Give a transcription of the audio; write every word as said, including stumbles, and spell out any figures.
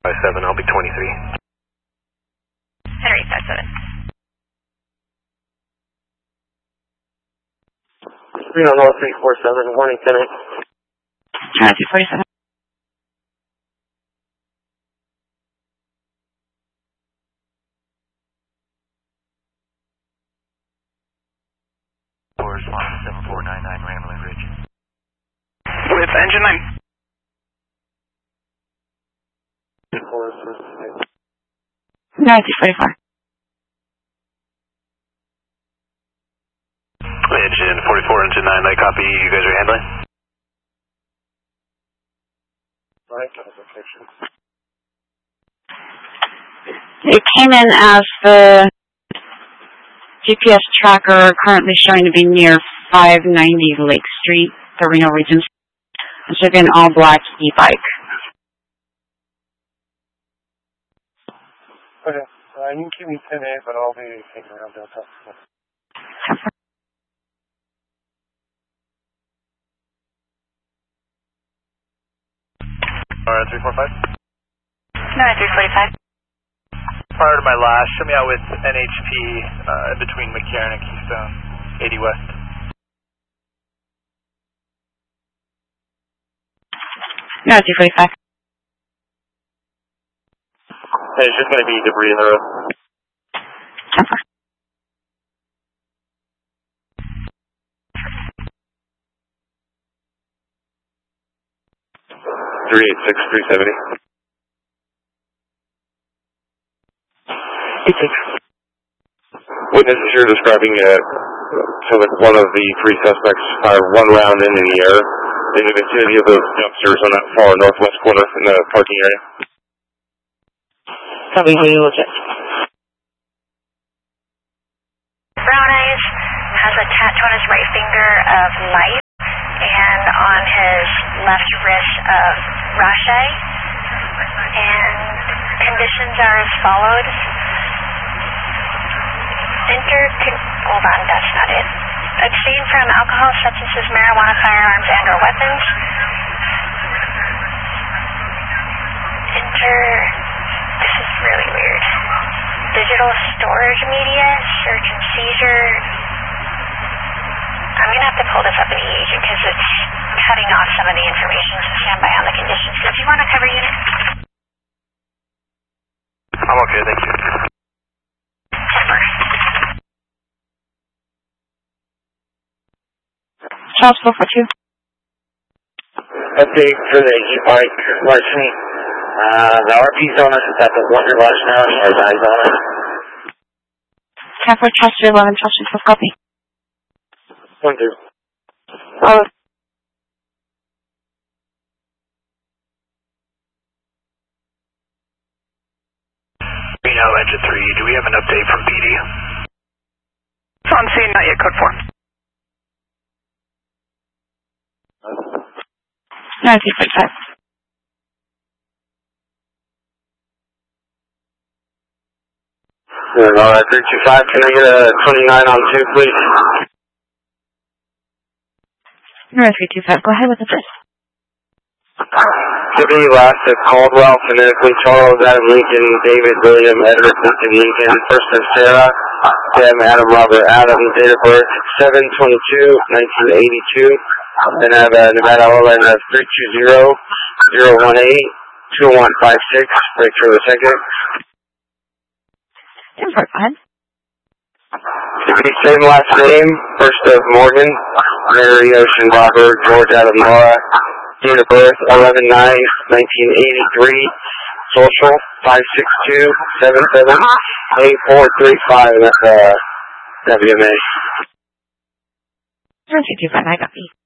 five seven, I'll be twenty-three. Henry five seven. Reno North three four seven, warning ten eight. China two forty-seven. Correspondent seven four nine nine Ramblin' Ridge. With engine nine. No, two forty-four. Engine forty-four, engine nine, I copy. You guys are handling? It came in as the G P S tracker currently showing to be near five ninety Lake Street, the Reno region. It should be an all-black e-bike. Okay, uh, you can keep me ten eight, but I'll be taking around Delta. Alright, three four five. No, three forty-five. Prior to my last, show me out with N H P uh, in between McCarran and Keystone, eighty West. No, two forty-five. Hey, it's just going to be debris in the road. three eight six, three seventy. Witnesses here describing uh, so that one of the three suspects fired one round into the air in the vicinity of the dumpsters on that far northwest corner in the parking area. Tell me who you look at. Brown Eyes has a tattoo on his right finger of life and on his left wrist of Rache. And conditions are as followed. Enter, hold on, that's not it. Abstain from alcohol, substances, marijuana, firearms, and or weapons. Enter, this is really weird. Digital storage media, search and seizure. I'm going to have to pull this up in the agent because it's cutting off some of the information, so stand by on the conditions. Did you want to cover unit? I'm okay, thank you. Charles four four two. Update for the e-bike larceny. Uh, the R P's on us. It's at the Wonder Lodge now. He has eyes on us. ten four, Charles three eleven, Charles two twelve, copy. One two. Oh. Reno, engine three, do we have an update from P D? On scene, not yet, code four. No, two forty-five. Uh, three two five, can I get a twenty-nine on two, please? No, three two five. Go ahead with the first. Tiffany last at Caldwell, phonetically Charles, Adam Lincoln, David William, Edward Lincoln Lincoln, first name Sarah, Sam Adam Robert Adam, date of birth seven twenty-two nineteen eighty-two, and I have a Nevada line of three two zero zero one eight two one five six, break for the second. Import, go ahead. Tiffany, same last name, first of Morgan, Mary Ocean Robert, George Adam Laura, date of birth eleven nine nineteen eighty-three, social five six two seven seven eight four three five, and that's uh, W M A. No, two two five, I got you.